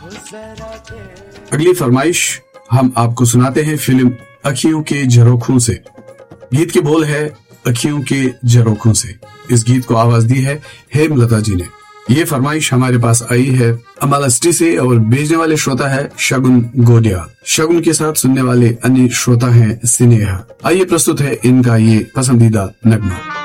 अगली फरमाइश हम आपको सुनाते हैं फिल्म अखियों के झरोखों से। गीत के बोल है अखियों के झरोखों से। इस गीत को आवाज दी है हेमलता जी ने। ये फरमाइश हमारे पास आई है अमलास्टी से और भेजने वाले श्रोता है शगुन गोडिया। शगुन के साथ सुनने वाले अन्य श्रोता हैं स्नेहा। आइए प्रस्तुत है इनका ये पसंदीदा नगमा।